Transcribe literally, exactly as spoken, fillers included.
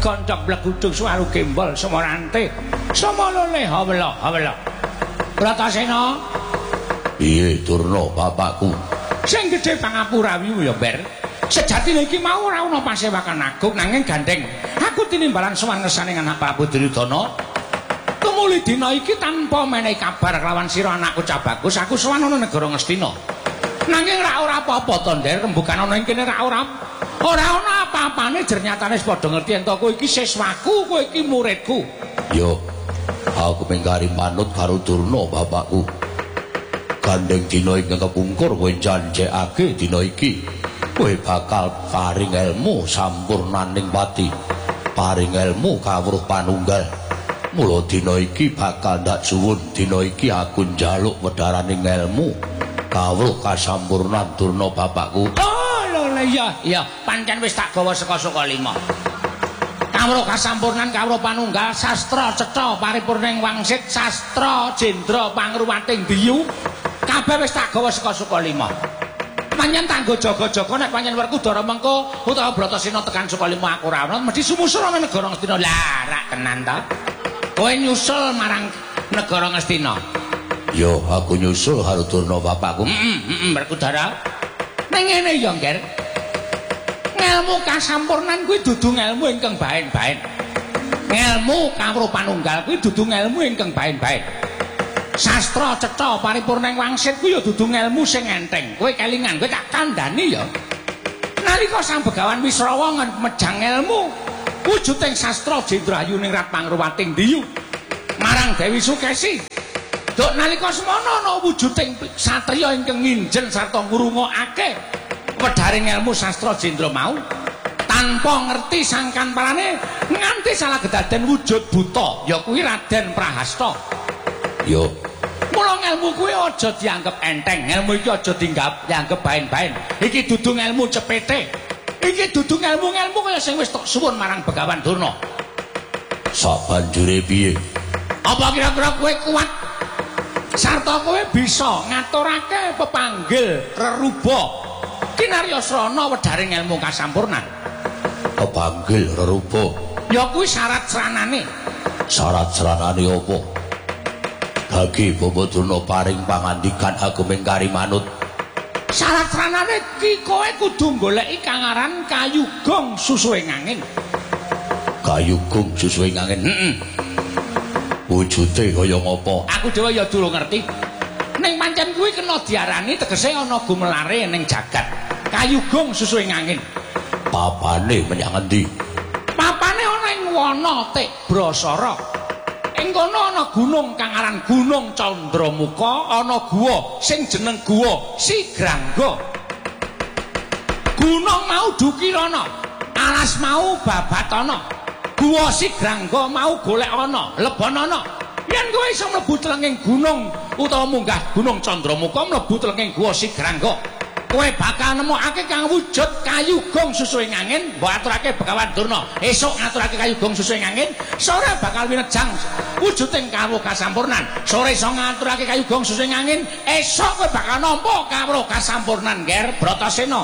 goncok blegudug suwaru gembol semorante somolone hawela hawela Bratasena piye Durna bapakku sing gedhe pangapurawimu ya Ber sejatine iki mau ora ana pasewakan agung nanging gandeng aku tinimbalan sowan ngersane anak Prabu Duryudana tumuli dina iki tanpa menehi kabar kelawan sira anakku Cabagus aku sowan ana negara Ngastina nanging ra ora apa-apa to Nder rembugan ana ing kene ra ora ora ana apa-apane jernyatane padha ngerti yen to kowe iki siswaku kowe iki muridku yo aku mengkari manut karo Durna bapakku gandeng dina ing kepungkur kowe janjekake dina iki kowe bakal paring ilmu sampurnaning pati paring ilmu kawruh panunggal mula dina iki bakal ndak suwun dina iki aku njaluk wedharaning ilmu kawruh kasampurnan Durna bapakku oh lho iya iya pancen wis tak gawa saka Sukalima kawruh kasampurnan kawruh panunggal sastra cetha paripurning wangsit sastra jendra pangruwating diyu kabeh wis tak gawa saka Sukalima pancen tanggo jaga-jaga nek pancen Werkudara mengko utawa Bratasena tekan Sukalima aku ora ana mesti sumusur ana negara Ngastina lah rak tenan ta kowe nyusul marang negara Ngastina yo aku nyusul karo Durna bapakku heeh heeh Werkudara ning ngene ya Nger ngelmu kasampurnan kuwi dudu ngelmu ingkang baen-baen ngelmu kawruh panunggal kuwi dudu ngelmu ingkang baen-baen sastra cetha paripurning wangsit kuwi ya dudu ngelmu sing enteng kowe kelingan kowe tak kandhani ya nalika Sang Begawan Wisrawa mejang ngelmu wujuding sastra jendrayu ning rat pangruwating diyu marang Dewi Sukesi dok nalika semana ana wujuding satriya ingkang nginjen sarta ngrungokake wedharing ilmu sastra jendra mau tanpa ngerti sangkan palane nganti salah gedaden wujud buta ya kuwi Raden Prahasta yo mula ilmu kuwi aja dianggep enteng ilmu iki aja dianggap dianggep baen-baen iki dudu ilmu cepete iki dudu ilmu-ilmu kaya sing wis tok suwun marang Begawan Durna sabanjure piye apa kira-kira kowe kuat sarta kowe bisa ngaturake pepanggil reruba kinaryasrana wedharing ilmu kasampurnan pepanggil reruba ya kuwi syarat sranane syarat sranane apa Gage Bapa Durna paring pangandikan aku mengkari manut syarat sranane ki kowe kudu goleki kangaran kayugong susuing angin kayugong susuing angin heeh wujude kaya ngapa aku dhewe ya durung ngerti ning pancen kuwi kena diarani tegese ana gumelare ning jagat kayugong susuing angin papane menyang endi papane ana ing wana Tik Brasara ing kono ana gunung kang aran Gunung Candramuka ana guwa sing jeneng Guwa Sigrangga gunung mau Dukirana alas mau Babatana Guwa Sigrangga mau golek ana lebonana yen kowe iso mlebu telenging gunung utawa munggah Gunung Candramuka mlebu telenging Guwa Sigrangga kowe bakal nemokake kang wujud kayugong susuing angin mbok aturake Begawan Durna esuk ngaturake kayugong susuing angin sore bakal winejang wujuding kawruh kasampurnan sore iso ngaturake kayugong susuing angin esuk kowe bakal nampa kawruh kasampurnan Nger Bratasena